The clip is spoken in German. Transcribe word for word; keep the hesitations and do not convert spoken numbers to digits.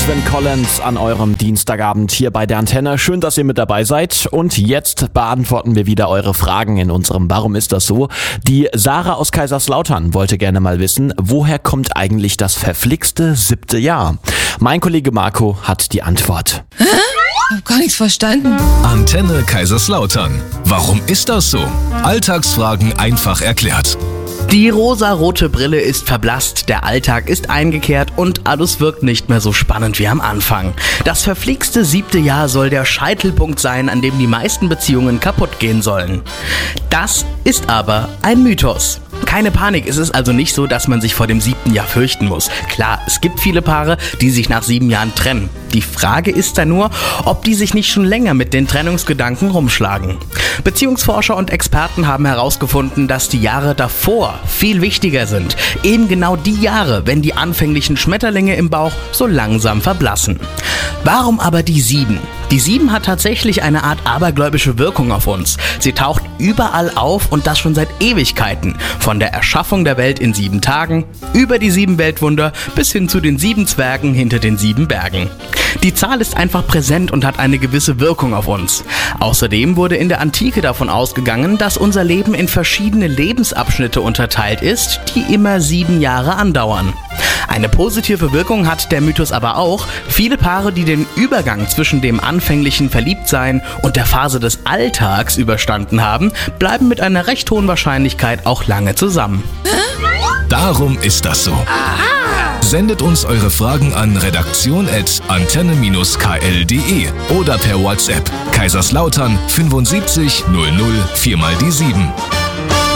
Sven Collins an eurem Dienstagabend hier bei der Antenne. Schön, dass ihr mit dabei seid. Und jetzt beantworten wir wieder eure Fragen in unserem Warum ist das so? Die Sarah aus Kaiserslautern wollte gerne mal wissen, woher kommt eigentlich das verflixte siebte Jahr? Mein Kollege Marco hat die Antwort. Hä? Ich hab gar nichts verstanden. Antenne Kaiserslautern. Warum ist das so? Alltagsfragen einfach erklärt. Die rosarote Brille ist verblasst, der Alltag ist eingekehrt und alles wirkt nicht mehr so spannend wie am Anfang. Das verflixte siebte Jahr soll der Scheitelpunkt sein, an dem die meisten Beziehungen kaputt gehen sollen. Das ist aber ein Mythos. Keine Panik, es ist also nicht so, dass man sich vor dem siebten Jahr fürchten muss. Klar, es gibt viele Paare, die sich nach sieben Jahren trennen. Die Frage ist dann nur, ob die sich nicht schon länger mit den Trennungsgedanken rumschlagen. Beziehungsforscher und Experten haben herausgefunden, dass die Jahre davor viel wichtiger sind. Eben genau die Jahre, wenn die anfänglichen Schmetterlinge im Bauch so langsam verblassen. Warum aber die sieben? Die sieben hat tatsächlich eine Art abergläubische Wirkung auf uns. Sie taucht überall auf und das schon seit Ewigkeiten. Von der Erschaffung der Welt in sieben Tagen, über die sieben Weltwunder bis hin zu den sieben Zwergen hinter den sieben Bergen. Die Zahl ist einfach präsent und hat eine gewisse Wirkung auf uns. Außerdem wurde in der Antike davon ausgegangen, dass unser Leben in verschiedene Lebensabschnitte unterteilt ist, die immer sieben Jahre andauern. Eine positive Wirkung hat der Mythos aber auch. Viele Paare, die den Übergang zwischen dem anfänglichen Verliebtsein und der Phase des Alltags überstanden haben, bleiben mit einer recht hohen Wahrscheinlichkeit auch lange zusammen. Darum ist das so. Sendet uns eure Fragen an redaktion at antenne k l punkt d e oder per WhatsApp Kaiserslautern fünfundsiebzig null null vier mal die sieben.